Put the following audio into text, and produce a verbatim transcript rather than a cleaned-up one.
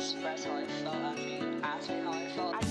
express how I felt after you asked me how I felt. I